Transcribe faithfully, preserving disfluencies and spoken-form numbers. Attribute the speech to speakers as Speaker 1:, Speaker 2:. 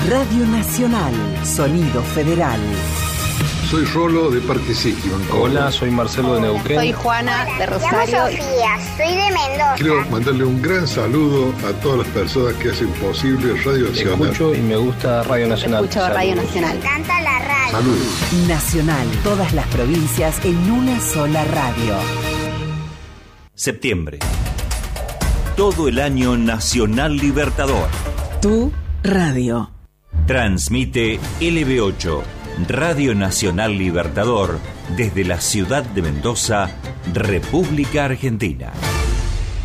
Speaker 1: Radio Nacional, sonido federal.
Speaker 2: Soy Rolo de Parque City, Banco.
Speaker 3: Hola, soy Marcelo de Neuquén.
Speaker 4: Soy Juana de Rosario.
Speaker 5: Me llamo Sofía, soy de Mendoza.
Speaker 2: Quiero mandarle un gran saludo a todas las personas que hacen posible Radio Nacional.
Speaker 3: Escucho y me gusta Radio Nacional.
Speaker 4: Escucho
Speaker 3: Saludos.
Speaker 4: Radio Nacional.
Speaker 5: Me encanta la radio.
Speaker 2: Saludos.
Speaker 1: Nacional, todas las provincias en una sola radio.
Speaker 6: Septiembre. Todo el año Nacional Libertador.
Speaker 1: Tu radio.
Speaker 6: Transmite L B ocho, Radio Nacional Libertador, desde la ciudad de Mendoza, República Argentina.